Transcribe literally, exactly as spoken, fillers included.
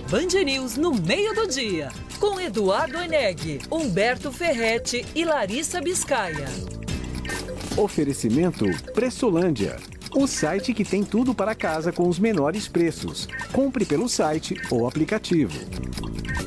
Band News no meio do dia, com Eduardo Eneg, Humberto Ferretti e Larissa Biscaia. Oferecimento Pressolândia, o site que tem tudo para casa com os menores preços. Compre pelo site ou aplicativo.